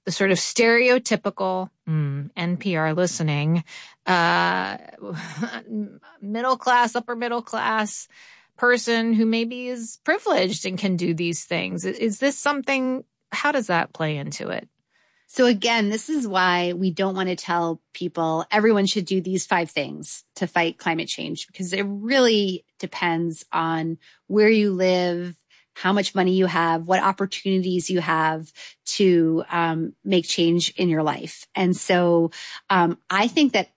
the sort of stereotypical NPR listening, middle class, upper middle class person who maybe is privileged and can do these things. Is this something, how does that play into it? So again, this is why we don't want to tell people everyone should do these 5 things to fight climate change, because it really depends on where you live, how much money you have, what opportunities you have to make change in your life. And so I think that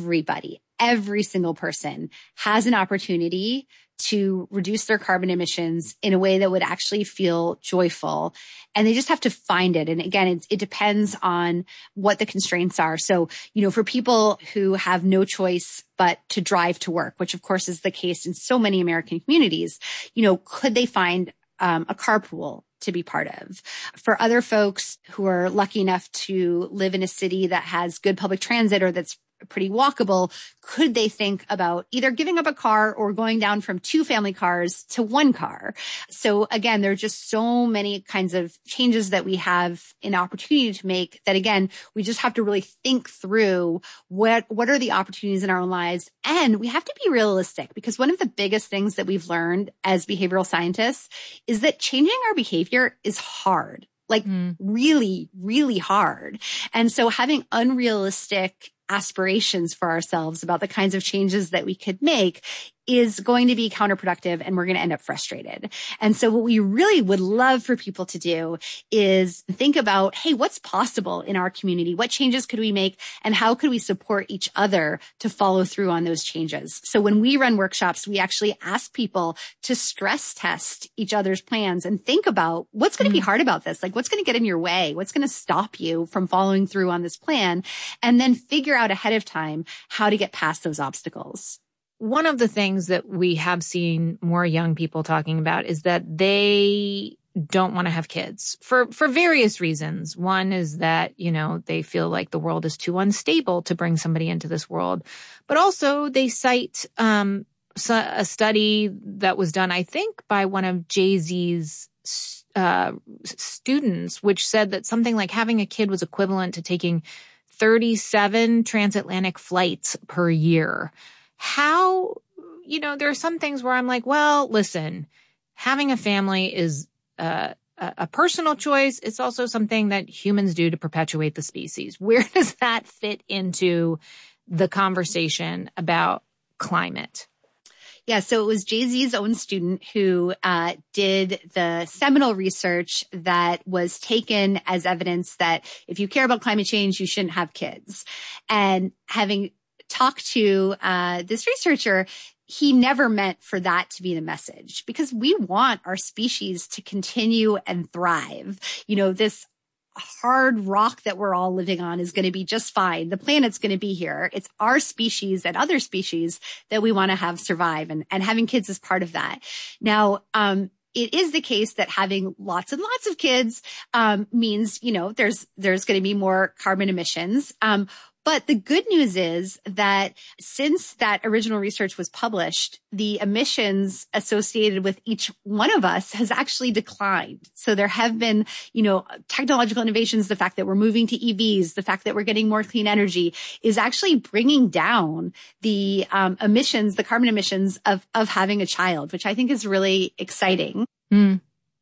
every single person has an opportunity to reduce their carbon emissions in a way that would actually feel joyful. And they just have to find it. And again, it depends on what the constraints are. So, for people who have no choice but to drive to work, which of course is the case in so many American communities, could they find a carpool to be part of? For other folks who are lucky enough to live in a city that has good public transit or that's pretty walkable, could they think about either giving up a car or going down from 2 family cars to 1 car? So again, there are just so many kinds of changes that we have an opportunity to make that, again, we just have to really think through what are the opportunities in our own lives. And we have to be realistic, because one of the biggest things that we've learned as behavioral scientists is that changing our behavior is hard, really, really hard. And so having unrealistic aspirations for ourselves about the kinds of changes that we could make is going to be counterproductive, and we're going to end up frustrated. And so what we really would love for people to do is think about, hey, what's possible in our community? What changes could we make? And how could we support each other to follow through on those changes? So when we run workshops, we actually ask people to stress test each other's plans and think about what's going to be hard about this. What's going to get in your way? What's going to stop you from following through on this plan? And then figure out ahead of time how to get past those obstacles. One of the things that we have seen more young people talking about is that they don't want to have kids for various reasons. One is that, they feel like the world is too unstable to bring somebody into this world. But also they cite a study that was done, I think, by one of Jay-Z's students, which said that something like having a kid was equivalent to taking 37 transatlantic flights per year. How, there are some things where I'm like, well, listen, having a family is a personal choice. It's also something that humans do to perpetuate the species. Where does that fit into the conversation about climate? Yeah, so it was Jay-Z's own student who did the seminal research that was taken as evidence that if you care about climate change, you shouldn't have kids. And having talked to this researcher, he never meant for that to be the message, because we want our species to continue and thrive. This hard rock that we're all living on is going to be just fine. The planet's going to be here. It's our species and other species that we want to have survive, and having kids is part of that. Now, it is the case that having lots and lots of kids means, there's going to be more carbon emissions. But the good news is that since that original research was published, the emissions associated with each one of us has actually declined. So there have been, technological innovations. The fact that we're moving to EVs, the fact that we're getting more clean energy is actually bringing down the emissions, the carbon emissions of having a child, which I think is really exciting. I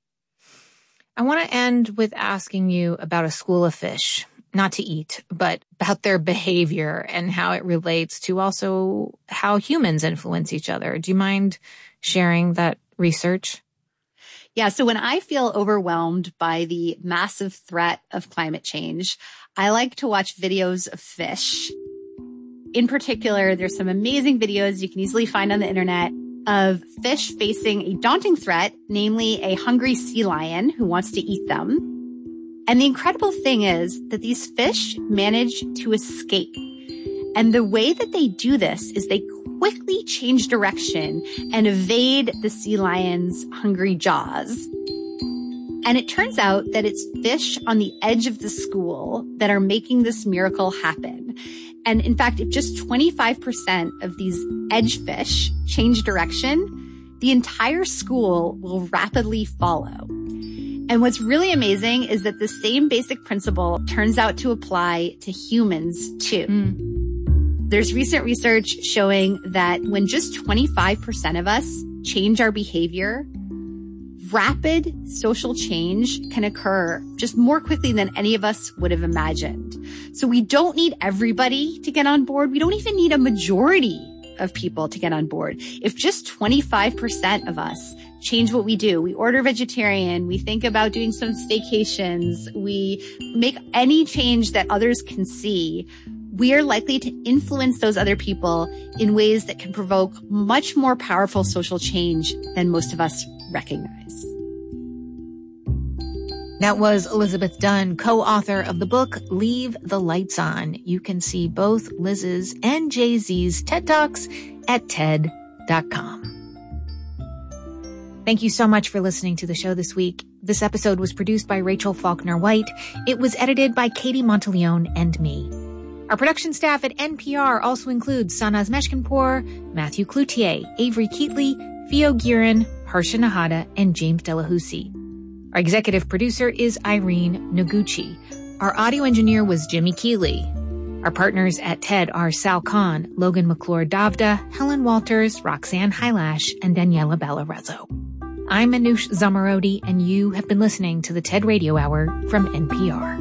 want to end with asking you about a school of fish. Not to eat, but about their behavior and how it relates to also how humans influence each other. Do you mind sharing that research? Yeah. So when I feel overwhelmed by the massive threat of climate change, I like to watch videos of fish. In particular, there's some amazing videos you can easily find on the internet of fish facing a daunting threat, namely a hungry sea lion who wants to eat them. And the incredible thing is that these fish manage to escape. And the way that they do this is they quickly change direction and evade the sea lion's hungry jaws. And it turns out that it's fish on the edge of the school that are making this miracle happen. And in fact, if just 25% of these edge fish change direction, the entire school will rapidly follow. And what's really amazing is that the same basic principle turns out to apply to humans too. There's recent research showing that when just 25% of us change our behavior, rapid social change can occur just more quickly than any of us would have imagined. So we don't need everybody to get on board. We don't even need a majority of people to get on board. If just 25% of us change what we do, we order vegetarian, we think about doing some staycations, we make any change that others can see, we are likely to influence those other people in ways that can provoke much more powerful social change than most of us recognize. That was Elizabeth Dunn, co-author of the book, Leave the Lights On. You can see both Liz's and Jay-Z's TED Talks at TED.com. Thank you so much for listening to the show this week. This episode was produced by Rachel Faulkner White. It was edited by Katie Monteleone and me. Our production staff at NPR also includes Sanaz Meshkinpour, Matthew Cloutier, Avery Keatley, Theo Guerin, Harsha Nahata, and James Delahousie. Our executive producer is Irene Noguchi. Our audio engineer was Jimmy Keeley. Our partners at TED are Sal Khan, Logan McClure-Davda, Helen Walters, Roxanne Hylash, and Daniela Ballarezzo. I'm Manoush Zamarodi, and you have been listening to the TED Radio Hour from NPR.